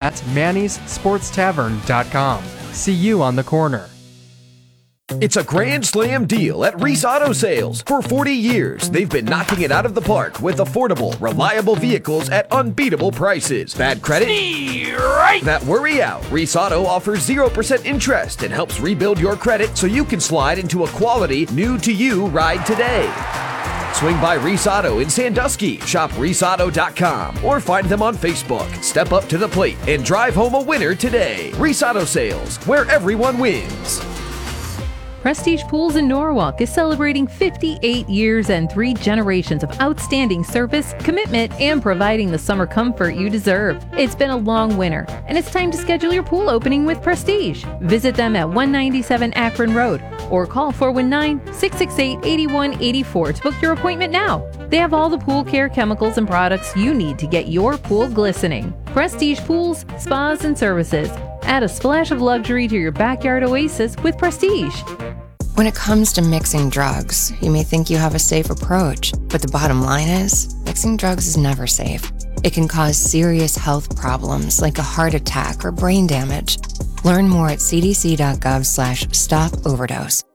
at mannysportstavern.com. See you on the corner. It's a grand slam deal at Reese Auto Sales. For 40 years, they've been knocking it out of the park with affordable, reliable vehicles at unbeatable prices. Bad credit? That worry out. Reese Auto offers 0% interest and helps rebuild your credit so you can slide into a quality, new-to-you ride today. Swing by Reese Auto in Sandusky, shop reeseauto.com, or find them on Facebook. Step up to the plate and drive home a winner today. Reese Auto Sales, where everyone wins. Prestige Pools in Norwalk is celebrating 58 years and 3 generations of outstanding service, commitment, and providing the summer comfort you deserve. It's been a long winter, and it's time to schedule your pool opening with Prestige. Visit them at 197 Akron Road or call 419-668-8184 to book your appointment now. They have all the pool care chemicals and products you need to get your pool glistening. Prestige Pools, Spas, and Services. Add a splash of luxury to your backyard oasis with Prestige. When it comes to mixing drugs, you may think you have a safe approach, but the bottom line is, mixing drugs is never safe. It can cause serious health problems like a heart attack or brain damage. Learn more at cdc.gov/stop overdose.